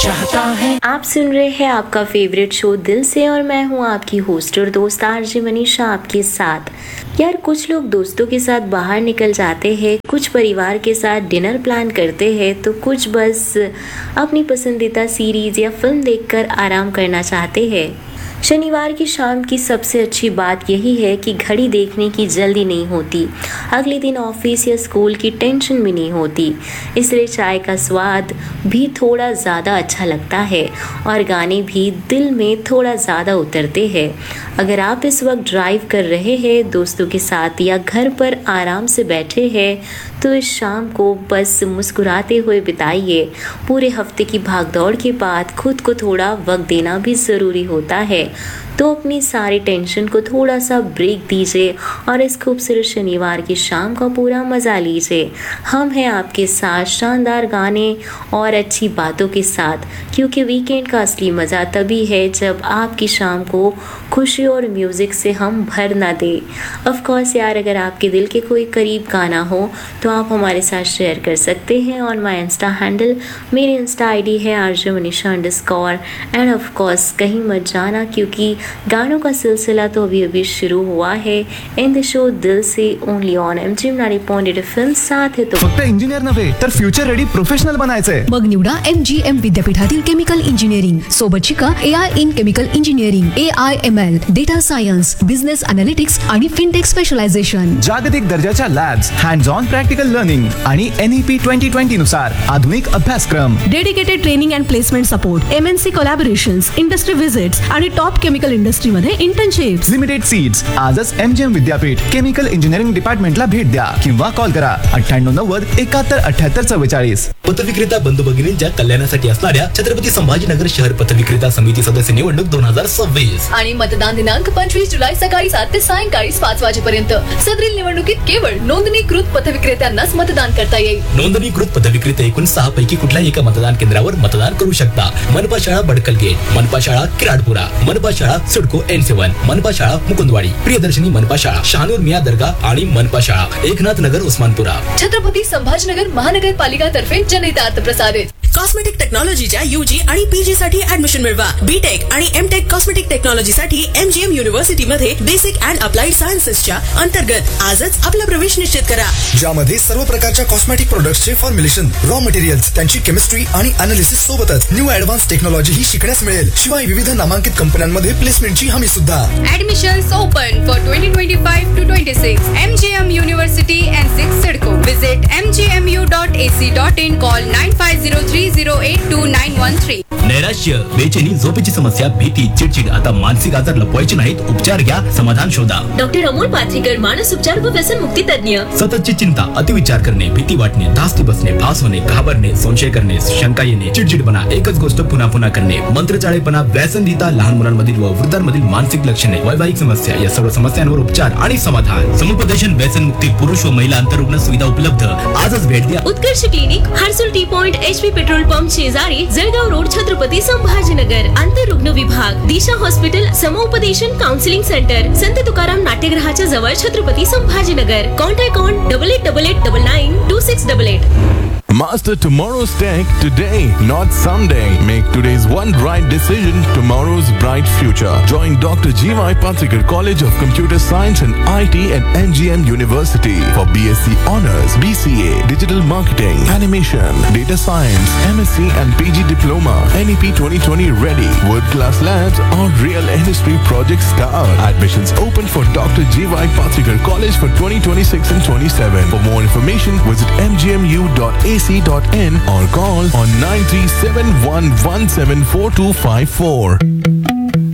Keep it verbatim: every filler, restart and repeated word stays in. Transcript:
चाहता है। आप सुन रहे हैं आपका फेवरेट शो दिल से और मैं हूँ आपकी होस्ट और दोस्त आरजे मनीषा आपके साथ। यार कुछ लोग दोस्तों के साथ बाहर निकल जाते हैं, कुछ परिवार के साथ डिनर प्लान करते हैं, तो कुछ बस अपनी पसंदीदा सीरीज या फिल्म देखकर आराम करना चाहते हैं। शनिवार की शाम की सबसे अच्छी बात यही है कि घड़ी देखने की जल्दी नहीं होती, अगले दिन ऑफिस या स्कूल की टेंशन भी नहीं होती, इसलिए चाय का स्वाद भी थोड़ा ज़्यादा अच्छा लगता है और गाने भी दिल में थोड़ा ज़्यादा उतरते हैं। अगर आप इस वक्त ड्राइव कर रहे हैं दोस्तों के साथ या घर पर आराम से बैठे हैं तो इस शाम को बस मुस्कुराते हुए बिताइए। पूरे हफ्ते की भागदौड़ के बाद खुद को थोड़ा वक्त देना भी ज़रूरी होता है, तो अपनी सारी टेंशन को थोड़ा सा ब्रेक दीजिए और इस खूबसूरत शनिवार की शाम का पूरा मज़ा लीजिए। हम हैं आपके साथ शानदार गाने और अच्छी बातों के साथ, क्योंकि वीकेंड का असली मज़ा तभी है जब आपकी शाम को खुशी और म्यूज़िक से हम भर ना दें। ऑफ कोर्स यार, अगर आपके दिल के कोई करीब गाना हो तो आप हमारे साथ शेयर कर सकते हैं on my Insta handle. Mary Insta I D है RJ Manisha under score end of course कहीं मत जाना, क्योंकि गानों का सिलसिला तो अभी अभी शुरू हुआ है इन द शो दिल से only on MGM ninety point eight film साथ है तो फक्त इंजिनियर नव्हे तर फ्युचर रेडी प्रोफेशनल बनायचंय। मग निवडा एमजीएम विद्यापीठातील केमिकल इंजिनिअरिंग सोबत शिका AI in chemical engineering, AI ML, data science, business analytics आणि फिनटेक स्पेशलायझेशन। जागतिक दर्जाच्या labs, hands on practical learning आणि एनईपी ट्वेंटी ट्वेंटी नुसार आधुनिक अभ्यासक्रम, dedicated training and placement support, MNC collaborations, industry visits आणि टॉप केमिकल इंडस्ट्री मध्ये internships. Limited seats. आजच एमजीएम विद्यापीठ केमिकल इंजिनिअरिंग डिपार्टमेंटला भेट द्या किंवा कॉल करा अठ्ठ्याण्णव नव्वद एकाहत्तर अठ्ठ्याहत्तर चव्वेचाळीस। पथविक्रेता बंधू भगिनींच्या कल्याणासाठी असणाऱ्या छत्रपती संभाजीनगर शहर पथविक्रेता समिती सदस्य निवडणूक दोन हजार सव्वीस आणि मतदान दिनांक पंचवीस जुलै सकाळी सात ते सायंकाळी पाच वाजेपर्यंत। सदरील निवडणुकीत केवळ नोंदणीकृत पथविक्रेत्यांनाच मतदान करता येईल। नोंदणीकृत पथविक्रेते एकूण सहा पैकी कुठल्याही एका मतदान केंद्रावर मतदान करू शकता। मनपा शाळा बडकल गेट, मनपा शाळा किराडपुरा, मनपा शाळा सुडको एन सेवन, मनपा शाळा मुकुंदवाडी, प्रियदर्शनी मनपा शाळा शहानूर मिया दर्गा आणि मनपा शाळा एकनाथ नगर उस्मानपुरा। छत्रपती संभाजीनगर महानगरपालिका तर्फे जनहितार्थ प्रसारित। कॉस्मेटिक टेक्नॉलॉजीच्या यूजी आणि पीजी साठी ऍडमिशन मिळवा। बीटेक आणि एमटेक कॉस्मेटिक टेक्नॉलॉजी साठी एमजीएम युनिव्हर्सिटी मध्ये बेसिक अँड अप्लाइड सायन्सेसच्या अंतर्गत आजच आपला प्रवेश निश्चित करा, ज्यामध्ये सर्व प्रकारच्या कॉस्मेटिक प्रोडक्ट्सचे फॉर्म्युलेशन, रॉ मटेरियल्स, त्यांची केमिस्ट्री आणि अनालिसिस सोबतच न्यू ऍडव्हान्स टेक्नॉलॉजी ही शिकण्यास मिळेल। शिवाय विविध नामांकित कंपन्यांमध्ये प्लेसमेंटची हमी सुद्धा। Admissions open for twenty twenty-five to twenty-six. M G M University and six Sidco. Visit m g m u dot a c dot in. Call nine five zero three zero eight two nine one three. नैराश्य, बेचैनी, झोपेची समस्या, भीती, चिडचिड आता मानसिक आजार लपवायचे नाहीत, उपचार घ्या, समाधान शोधा। डॉक्टर अमोल पाथरीकर, मानस उपचार व व्यसन मुक्ती तज्ञ। सततची चिंता, अतिविचार करणे, भीती वाटणे, धास्ती बसणे, भास होणे, घाबरणे, संशय करणे, शंका येणे, चिडचिडपणा, एकच गोष्ट पुन्हा पुन्हा करणे, मंत्रचाळेपणा, व्यसनधीता, लहान मुलांमधील व वृद्धांमधील मानसिक लक्षणे, वैवाहिक समस्या या सर्व समस्यांवर उपचार आणि समाधान। समुपदेशन, व्यसन मुक्ती, पुरुष व महिला अंतरुग्ण सुविधा उपलब्ध। आजच भेट द्या। उत्कर्ष clinic, Harsul T point, HP petrol pump शेजारी, जळगाव रोड, छत्रपती संभाजीनगर। अंतरुग्ण विभाग, दिशा हॉस्पिटल, समुपदेशन काउन्सिलिंग सेंटर, संत तुकाराम नाट्यगृहाच्या जवळ, Chhatrapati Sambhajinagar. Contact on double eight double eight double nine to six double eight. Master tomorrow's tech today, not someday. Make today's one right decision, tomorrow's bright future. Join Doctor G Y Patrikar College of Computer Science and I T at M G M University for B S c Honors, B C A, Digital Marketing, Animation, Data Science, M S c and P G Diploma, N E P twenty twenty ready, world-class labs or real industry projects start. Admissions open for Doctor G Y Patrikar College for twenty twenty-six and twenty-seven. For more information, visit m g m u dot a c dot in or call on nine three seven one one seven four two five four.